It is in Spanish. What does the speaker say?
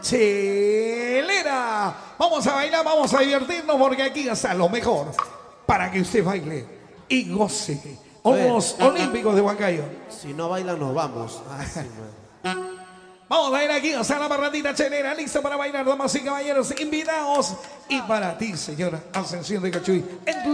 chilena. Vamos a bailar, vamos a divertirnos porque aquí está lo mejor para que usted baile y goce. Los Olímpicos de Huancayo. Si no bailan, nos vamos. Ay, sí, vamos a ir aquí, o sea, la parrandita chelera, lista para bailar, damas y caballeros, invitados. Y para ti, señora Ascensión de Cachuy, en tu